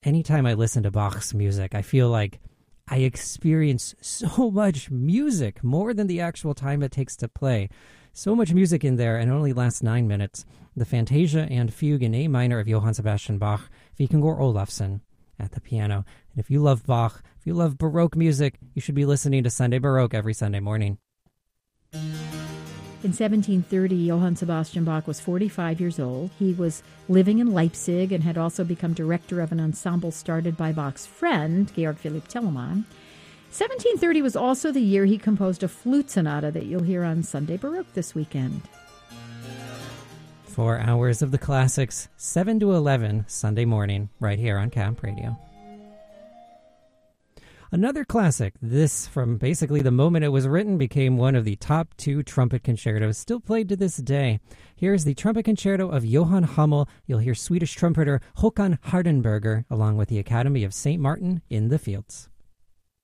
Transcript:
anytime I listen to Bach's music, I feel like I experience so much music, more than the actual time it takes to play. So much music in there, and it only lasts 9 minutes. The Fantasia and Fugue in A minor of Johann Sebastian Bach, Vikingur Olafsson at the piano. And if you love Bach, if you love Baroque music, you should be listening to Sunday Baroque every Sunday morning. In 1730, Johann Sebastian Bach was 45 years old. He was living in Leipzig and had also become director of an ensemble started by Bach's friend, Georg Philipp Telemann. 1730 was also the year he composed a flute sonata that you'll hear on Sunday Baroque this weekend. 4 hours of the classics, 7 to 11, Sunday morning, right here on Camp Radio. Another classic, this from basically the moment it was written became one of the top 2 trumpet concertos still played to this day. Here's the trumpet concerto of Johann Hummel. You'll hear Swedish trumpeter Håkan Hardenberger along with the Academy of St. Martin in the Fields.